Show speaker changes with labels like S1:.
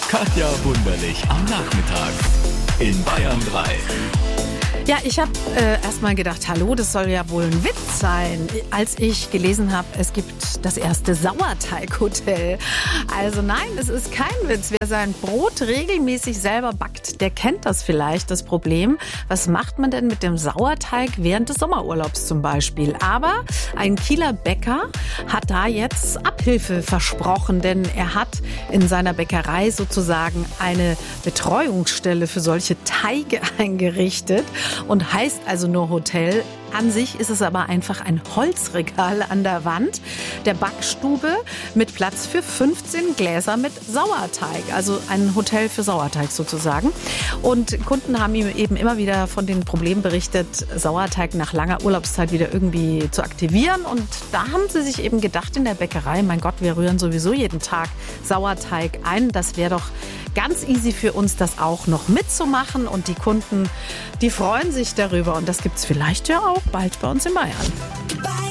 S1: Katja Wunderlich am Nachmittag in Bayern 3.
S2: Ja, ich habe erstmal gedacht, hallo, das soll ja wohl ein Witz sein, als ich gelesen habe, es gibt das erste Sauerteighotel. Also nein, es ist kein Witz. Wer sein Brot regelmäßig selber backt, der kennt das vielleicht, das Problem. Was macht man denn mit dem Sauerteig während des Sommerurlaubs zum Beispiel? Aber ein Kieler Bäcker hat da jetzt Abhilfe versprochen, denn er hat in seiner Bäckerei sozusagen eine Betreuungsstelle für solche Teige eingerichtet. Und heißt also nur Hotel. An sich ist es aber einfach ein Holzregal an der Wand der Backstube mit Platz für 15 Gläser mit Sauerteig. Also ein Hotel für Sauerteig sozusagen. Und Kunden haben ihm eben immer wieder von den Problemen berichtet, Sauerteig nach langer Urlaubszeit wieder irgendwie zu aktivieren. Und da haben sie sich eben gedacht in der Bäckerei, mein Gott, wir rühren sowieso jeden Tag Sauerteig ein. Das wäre doch ganz easy für uns, das auch noch mitzumachen. Und die Kunden, die freuen sich darüber. Und das gibt's vielleicht ja auch bald bei uns in Bayern.